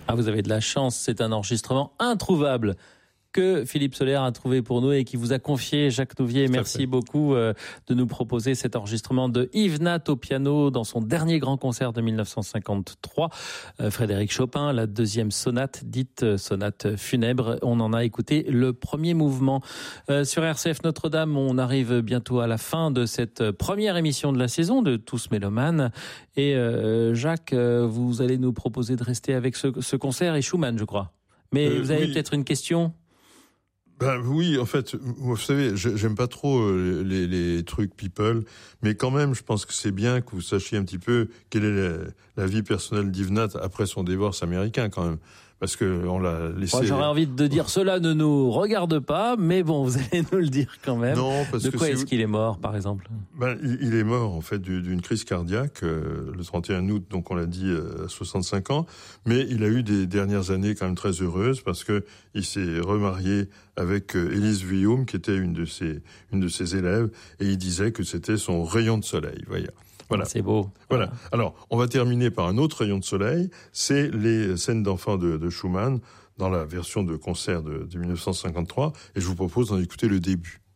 Ah, vous avez de la chance, c'est un enregistrement introuvable que Philippe Soler a trouvé pour nous et qui vous a confié, Jacques Nouvier. Merci beaucoup de nous proposer cet enregistrement de Yves Nat au piano dans son dernier grand concert de 1953. Frédéric Chopin, la deuxième sonate, dite sonate funèbre. On en a écouté le premier mouvement. Sur RCF Notre-Dame, on arrive bientôt à la fin de cette première émission de la saison de Tous Mélomanes. Et Jacques, vous allez nous proposer de rester avec ce concert et Schumann, je crois. Mais vous avez peut-être une question ? Oui, en fait, vous savez, j'aime pas trop les trucs people, mais quand même, je pense que c'est bien que vous sachiez un petit peu quelle est la vie personnelle d'Yves Nat après son divorce américain, quand même. Parce que on l'a laissé... J'aurais envie de dire cela ne nous regarde pas, mais bon, vous allez nous le dire quand même. Non, parce de que quoi est-ce qu'il est mort, par exemple ? Il est mort, en fait, d'une crise cardiaque, le 31 août, donc on l'a dit, à 65 ans. Mais il a eu des dernières années quand même très heureuses, parce que il s'est remarié avec Élise Vuillaume, qui était une de ses élèves, et il disait que c'était son rayon de soleil, voyez. Voilà. C'est beau. Voilà. Alors, on va terminer par un autre rayon de soleil, c'est les scènes d'enfants de Schumann, dans la version de concert de 1953, et je vous propose d'en écouter le début.